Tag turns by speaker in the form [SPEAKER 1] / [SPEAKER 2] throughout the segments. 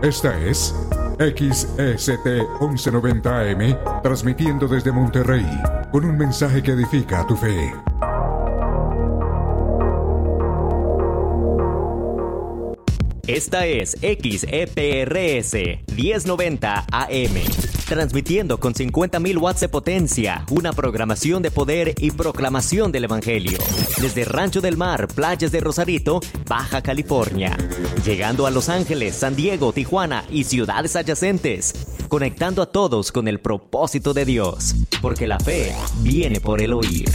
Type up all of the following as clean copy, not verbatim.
[SPEAKER 1] Esta es XEST 1190 AM, transmitiendo desde Monterrey, con un mensaje que edifica tu fe.
[SPEAKER 2] Esta es XEPRS 1090 AM, transmitiendo con 50.000 watts de potencia, una programación de poder y proclamación del Evangelio, desde Rancho del Mar, playas de Rosarito, Baja California, llegando a Los Ángeles, San Diego, Tijuana y ciudades adyacentes, conectando a todos con el propósito de Dios, porque la fe viene por el oír.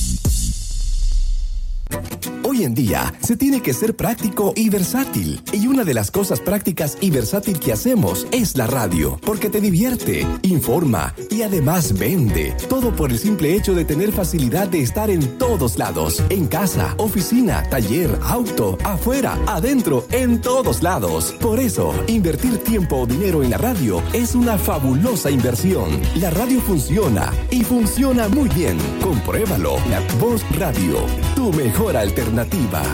[SPEAKER 3] Hoy en día se tiene que ser práctico y versátil. Y una de las cosas prácticas y versátil que hacemos es la radio, porque te divierte, informa y además vende. Todo por el simple hecho de tener facilidad de estar en todos lados. En casa, oficina, taller, auto, afuera, adentro, en todos lados. Por eso, invertir tiempo o dinero en la radio es una fabulosa inversión. La radio funciona y funciona muy bien. Compruébalo. La Voz Radio, tu mejor alternativa.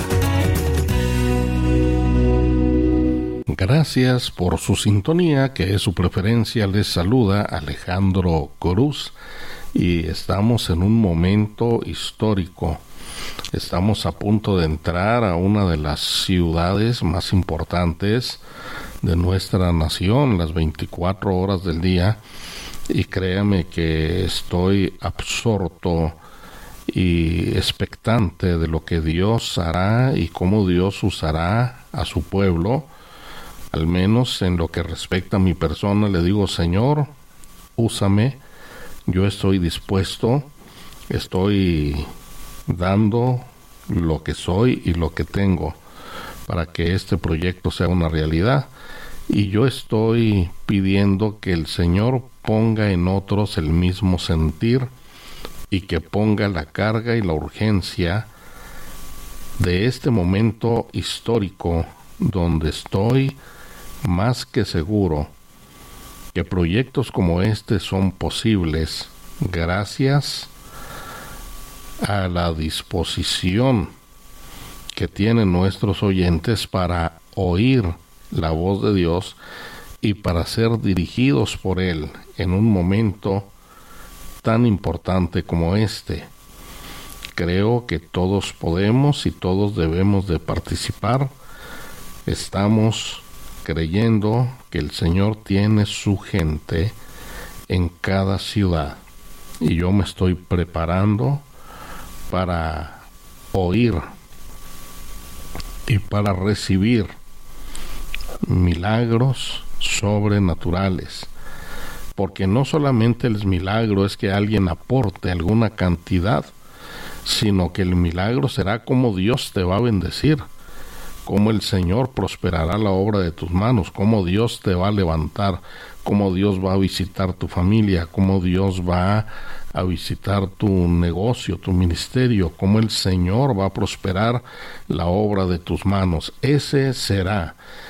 [SPEAKER 4] Gracias por su sintonía, que es su preferencia. Les saluda Alejandro Cruz y estamos en un momento histórico. Estamos a punto de entrar a una de las ciudades más importantes de nuestra nación, las 24 horas del día, y créame que estoy absorto y expectante de lo que Dios hará y cómo Dios usará a su pueblo. Al menos en lo que respecta a mi persona, le digo: Señor, úsame, yo estoy dispuesto, estoy dando lo que soy y lo que tengo para que este proyecto sea una realidad. Y yo estoy pidiendo que el Señor ponga en otros el mismo sentir y que ponga la carga y la urgencia de este momento histórico, donde estoy más que seguro que proyectos como este son posibles gracias a la disposición que tienen nuestros oyentes para oír la voz de Dios y para ser dirigidos por Él en un momento tan importante como este. Creo que todos podemos y todos debemos de participar. Estamos creyendo que el Señor tiene su gente en cada ciudad, y yo me estoy preparando para oír y para recibir milagros sobrenaturales. Porque no solamente el milagro es que alguien aporte alguna cantidad, sino que el milagro será cómo Dios te va a bendecir, cómo el Señor prosperará la obra de tus manos, cómo Dios te va a levantar, cómo Dios va a visitar tu familia, cómo Dios va a visitar tu negocio, tu ministerio, cómo el Señor va a prosperar la obra de tus manos. Ese será